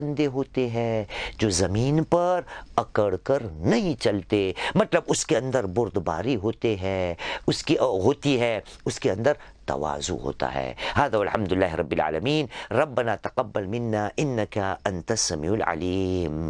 बंदे होते हैं जो ज़मीन पर अकड़ कर नहीं चलते, मतलब उसके अंदर बुर्दबारी होते हैं, उसकी होती है, उसके अंदर तवाज़ु होता है। हाज़ा वल्हम्दुलिल्लाहि रब्बिल आलमीन। रब्बना तक़ब्बल मिन्ना इन्नका अंतस समीउल अलीम।